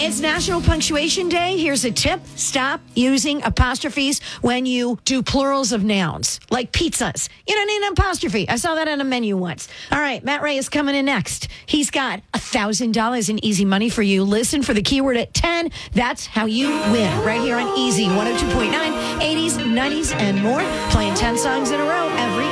It's National Punctuation Day. Here's a tip. Stop using apostrophes when you do plurals of nouns, like pizzas. You don't need an apostrophe. I saw that on a menu once. All right, Matt Ray is coming in next. He's got $1,000 in easy money for you. Listen for the keyword at 10. That's how you win. Right here on Easy 102.9, 80s, 90s, and more. Playing 10 songs in a row every